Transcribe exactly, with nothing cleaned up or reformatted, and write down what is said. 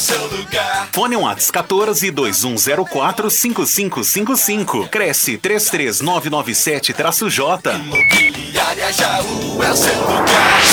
seu lugar. Fone Whats quatorze, dois um zero quatro, cinco cinco cinco cinco. Cresce três três nove nove sete J. Imobiliária Jaú é o seu lugar.